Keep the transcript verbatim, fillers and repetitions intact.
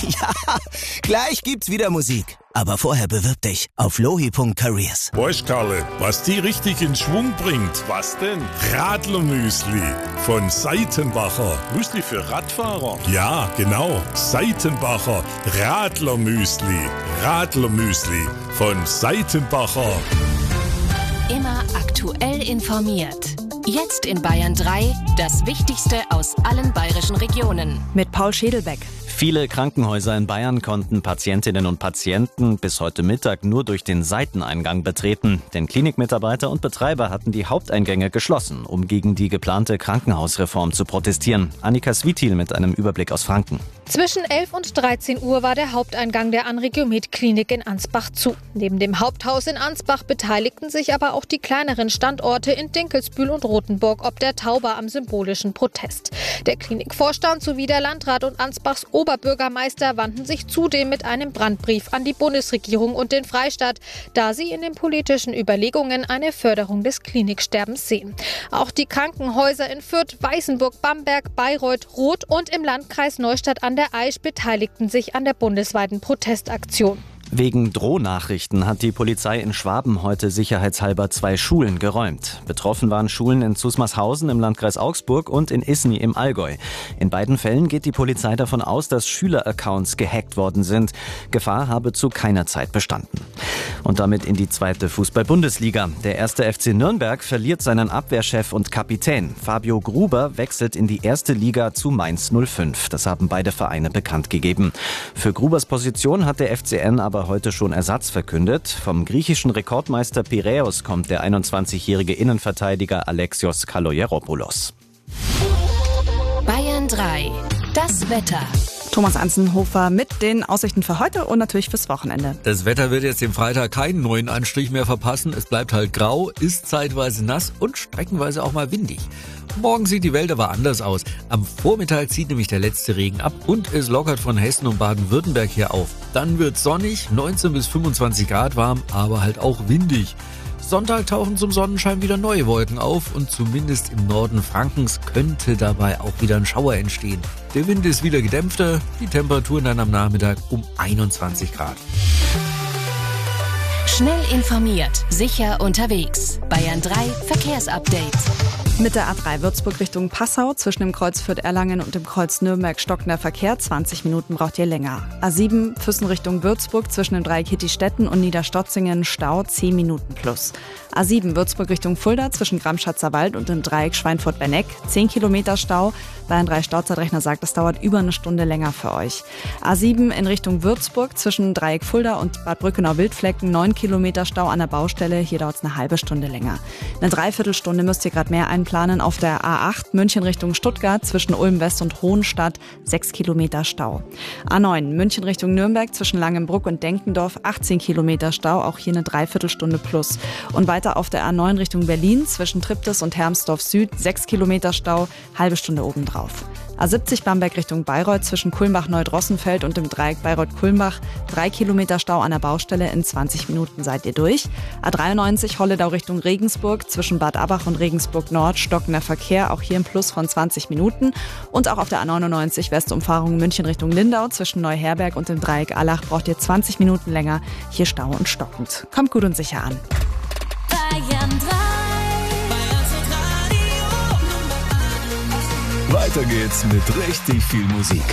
Ja, gleich gibt's wieder Musik. Aber vorher bewirb dich auf lohi Punkt careers. Weißt, Karle, was die richtig in Schwung bringt? Was denn? Radlermüsli von Seitenbacher. Müsli für Radfahrer? Ja, genau. Seitenbacher Radlermüsli. Radlermüsli von Seitenbacher. Immer aktuell informiert. Jetzt in Bayern drei, das Wichtigste aus allen bayerischen Regionen. Mit Paul Schädelbeck. Viele Krankenhäuser in Bayern konnten Patientinnen und Patienten bis heute Mittag nur durch den Seiteneingang betreten. Denn Klinikmitarbeiter und Betreiber hatten die Haupteingänge geschlossen, um gegen die geplante Krankenhausreform zu protestieren. Annika Svitil mit einem Überblick aus Franken. Zwischen elf und dreizehn Uhr war der Haupteingang der Anregiomed-Klinik in Ansbach zu. Neben dem Haupthaus in Ansbach beteiligten sich aber auch die kleineren Standorte in Dinkelsbühl und Rothenburg ob der Tauber am symbolischen Protest. Der Klinikvorstand sowie der Landrat und Ansbachs Oberbürgermeister wandten sich zudem mit einem Brandbrief an die Bundesregierung und den Freistaat, da sie in den politischen Überlegungen eine Förderung des Kliniksterbens sehen. Auch die Krankenhäuser in Fürth, Weißenburg, Bamberg, Bayreuth, Roth und im Landkreis Neustadt an der Aisch beteiligten sich an der bundesweiten Protestaktion. Wegen Drohnachrichten hat die Polizei in Schwaben heute sicherheitshalber zwei Schulen geräumt. Betroffen waren Schulen in Zusmarshausen im Landkreis Augsburg und in Isny im Allgäu. In beiden Fällen geht die Polizei davon aus, dass Schüleraccounts gehackt worden sind. Gefahr habe zu keiner Zeit bestanden. Und damit in die zweite Fußball-Bundesliga. Der erste F C Nürnberg verliert seinen Abwehrchef und Kapitän. Fabio Gruber wechselt in die erste Liga zu Mainz null fünf. Das haben beide Vereine bekannt gegeben. Für Grubers Position hat der F C N aber heute schon Ersatz verkündet. Vom griechischen Rekordmeister Piräus kommt der einundzwanzigjährige Innenverteidiger Alexios Kaloyeropoulos. Bayern drei. Das Wetter. Thomas Anzenhofer mit den Aussichten für heute und natürlich fürs Wochenende. Das Wetter wird jetzt dem Freitag keinen neuen Anstrich mehr verpassen. Es bleibt halt grau, ist zeitweise nass und streckenweise auch mal windig. Morgen sieht die Welt aber anders aus. Am Vormittag zieht nämlich der letzte Regen ab und es lockert von Hessen und Baden-Württemberg her auf. Dann wird sonnig, neunzehn bis fünfundzwanzig Grad warm, aber halt auch windig. Sonntag tauchen zum Sonnenschein wieder neue Wolken auf und zumindest im Norden Frankens könnte dabei auch wieder ein Schauer entstehen. Der Wind ist wieder gedämpfter, die Temperaturen dann am Nachmittag um einundzwanzig Grad. Schnell informiert, sicher unterwegs. Bayern drei Verkehrsupdate. Mit der A drei Würzburg Richtung Passau zwischen dem Kreuz Fürth-Erlangen und dem Kreuz Nürnberg stockender Verkehr. zwanzig Minuten braucht ihr länger. A sieben Füssen Richtung Würzburg zwischen dem Dreieck Hittistetten und Niederstotzingen Stau zehn Minuten plus. A sieben Würzburg Richtung Fulda zwischen Gramschatzer Wald und dem Dreieck Schweinfurt-Benneck zehn Kilometer Stau. Bayern drei Stauzeitrechner sagt, es dauert über eine Stunde länger für euch. A sieben in Richtung Würzburg zwischen Dreieck Fulda und Bad Brückenau-Wildflecken neun Kilometer Stau an der Baustelle. Hier dauert es eine halbe Stunde länger. Eine Dreiviertelstunde müsst ihr gerade mehr einplanen auf der A acht München Richtung Stuttgart zwischen Ulm West und Hohenstadt sechs Kilometer Stau. A neun München Richtung Nürnberg zwischen Langenbruck und Denkendorf achtzehn Kilometer Stau, auch hier eine Dreiviertelstunde plus. Und weiter auf der A neun Richtung Berlin zwischen Triptis und Hermsdorf Süd sechs Kilometer Stau, halbe Stunde obendrauf. A siebzig Bamberg Richtung Bayreuth zwischen Kulmbach-Neudrossenfeld und dem Dreieck Bayreuth-Kulmbach drei Kilometer Stau an der Baustelle, in zwanzig Minuten seid ihr durch. A dreiundneunzig Holledau Richtung Regensburg zwischen Bad Abbach und Regensburg Nord stockender Verkehr, auch hier im Plus von zwanzig Minuten. Und auch auf der A neunundneunzig Westumfahrung München Richtung Lindau zwischen Neuherberg und dem Dreieck Allach braucht ihr zwanzig Minuten länger, hier Stau und stockend. Kommt gut und sicher an. Bayern drei. Weiter geht's mit richtig viel Musik.